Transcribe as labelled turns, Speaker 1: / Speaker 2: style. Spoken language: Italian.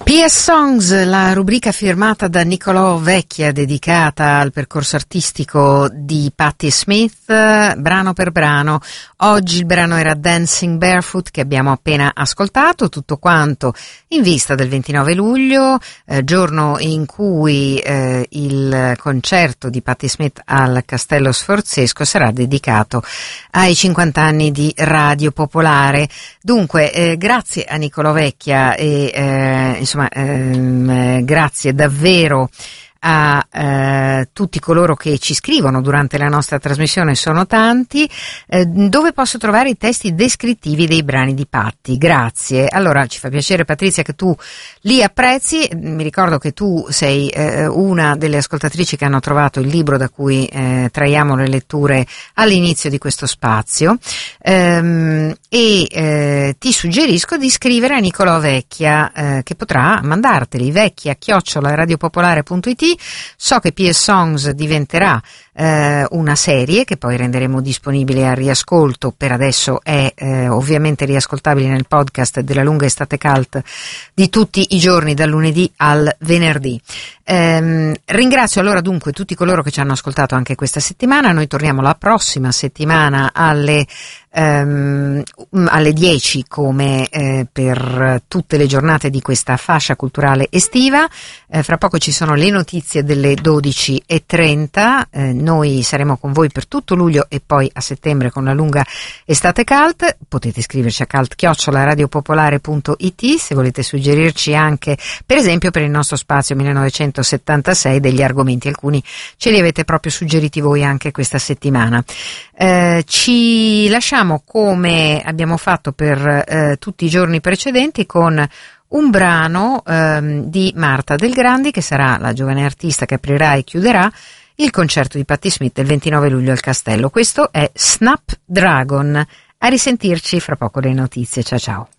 Speaker 1: PS Songs, la rubrica firmata da Nicolò Vecchia dedicata al percorso artistico di Patti Smith, brano per brano. Oggi il brano era Dancing Barefoot, che abbiamo appena ascoltato, tutto quanto in vista del 29 luglio, giorno in cui il concerto di Patti Smith al Castello Sforzesco sarà dedicato ai 50 anni di Radio Popolare. Dunque, grazie a Nicolò Vecchia e grazie davvero a tutti coloro che ci scrivono durante la nostra trasmissione, sono tanti. Dove posso trovare i testi descrittivi dei brani di Patti? Grazie. Allora, ci fa piacere, Patrizia, che tu li apprezzi. Mi ricordo che tu sei una delle ascoltatrici che hanno trovato il libro da cui traiamo le letture all'inizio di questo spazio, e ti suggerisco di scrivere a Nicolò Vecchia, che potrà mandarteli, vecchia@radiopopolare.it. So che PS Songs diventerà una serie che poi renderemo disponibile al riascolto. Per adesso è ovviamente riascoltabile nel podcast della lunga estate cult di tutti i giorni dal lunedì al venerdì. Ringrazio allora dunque tutti coloro che ci hanno ascoltato anche questa settimana. Noi torniamo la prossima settimana alle 10 come per tutte le giornate di questa fascia culturale estiva. Fra poco ci sono le notizie delle 12:30. Noi saremo con voi per tutto luglio e poi a settembre con la lunga estate cult. Potete scriverci a cult@radiopopolare.it se volete suggerirci anche, per esempio, per il nostro spazio 1976 degli argomenti. Alcuni ce li avete proprio suggeriti voi anche questa settimana. Ci lasciamo, come abbiamo fatto per tutti i giorni precedenti, con un brano di Marta Del Grandi, che sarà la giovane artista che aprirà e chiuderà il concerto di Patti Smith il 29 luglio al Castello. Questo è Snapdragon. A risentirci, fra poco le notizie. Ciao ciao.